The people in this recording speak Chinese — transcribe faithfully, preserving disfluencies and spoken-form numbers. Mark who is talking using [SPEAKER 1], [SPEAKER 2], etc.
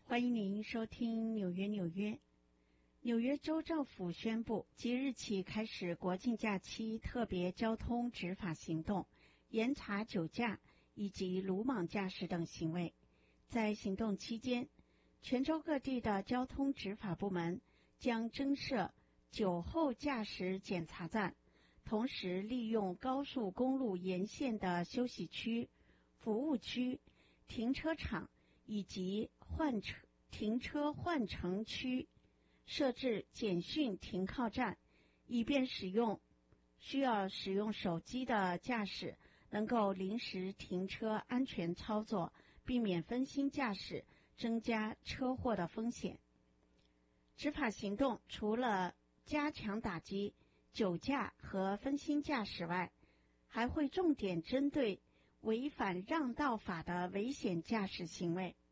[SPEAKER 1] 欢迎您收听纽约纽约。纽约州政府宣布，即日起开始国庆假期特别交通执法行动，严查酒驾以及鲁莽驾驶等行为。在行动期间，全州各地的交通执法部门将增设酒后驾驶检查站，同时利用高速公路沿线的休息区、服务区、停车场以及换车停车换乘区设置简讯停靠站，以便使用需要使用手机的驾驶能够临时停车安全操作，避免分心驾驶，增加车祸的风险。执法行动除了加强打击酒驾和分心驾驶外，还会重点针对违反让道法的危险驾驶行为。